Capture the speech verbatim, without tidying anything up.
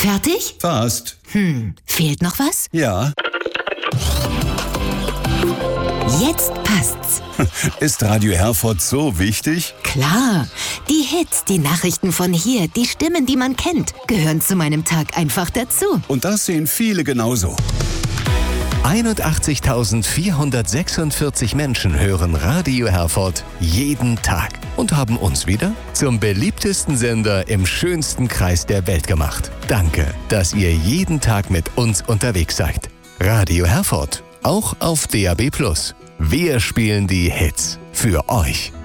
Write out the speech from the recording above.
Fertig? Fast. Hm, fehlt noch was? Ja. Jetzt passt's. Ist Radio Herford so wichtig? Klar. Die Hits, die Nachrichten von hier, die Stimmen, die man kennt, gehören zu meinem Tag einfach dazu. Und das sehen viele genauso. einundachtzigtausendvierhundertsechsundvierzig Menschen hören Radio Herford jeden Tag und haben uns wieder zum beliebtesten Sender im schönsten Kreis der Welt gemacht. Danke, dass ihr jeden Tag mit uns unterwegs seid. Radio Herford, auch auf D A B plus. Wir spielen die Hits für euch.